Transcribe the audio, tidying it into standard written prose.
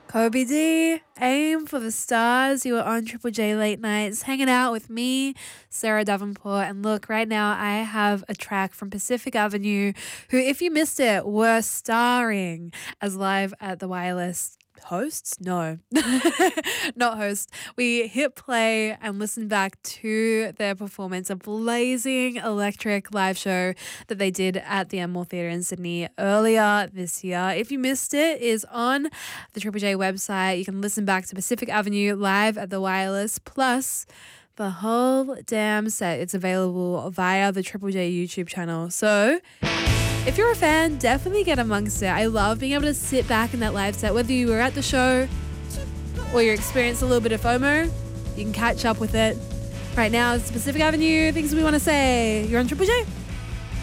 Kobe D, aim for the stars. You are on Triple J Late Nights, hanging out with me, Sarah Davenport. And look, right now I have a track from Pacific Avenue, who, if you missed it, were starring as Live at the Wireless hosts. No, not hosts. We hit play and listened back to their performance, a blazing electric live show that they did at the Enmore Theatre in Sydney earlier this year. If you missed it, is on the Triple J website. You can listen back to Pacific Avenue Live at the Wireless, plus the whole damn set. It's available via the Triple J YouTube channel. So if you're a fan, definitely get amongst it. I love being able to sit back in that live set, whether you were at the show or you experienced a little bit of FOMO, you can catch up with it. Right now, it's Pacific Avenue, things we want to say. You're on Triple J.